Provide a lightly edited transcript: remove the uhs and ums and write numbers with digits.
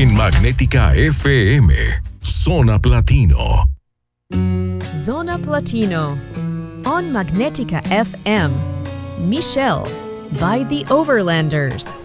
En Magnética FM, Zona Platino. Zona Platino. On Magnética FM, Michelle by the Overlanders.